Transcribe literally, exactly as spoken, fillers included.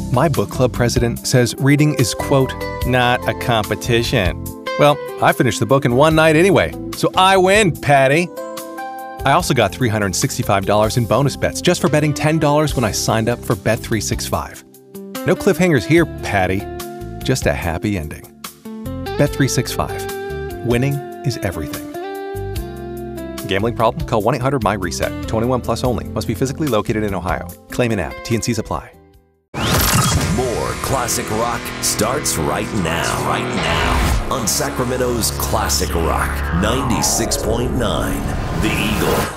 My book club president says reading is, quote, not a competition. Well, I finished the book in one night anyway, so I win, Patty. I also got three hundred sixty-five dollars in bonus bets just for betting ten dollars when I signed up for Bet three sixty-five. No cliffhangers here, Patty. Just a happy ending. Bet three sixty-five. Winning is everything. Gambling problem? Call one eight hundred M Y RESET. twenty-one plus only. Must be physically located in Ohio. Claim in app. T N Cs apply. More classic rock starts right now. Right now. On Sacramento's Classic Rock ninety-six point nine. The Eagle.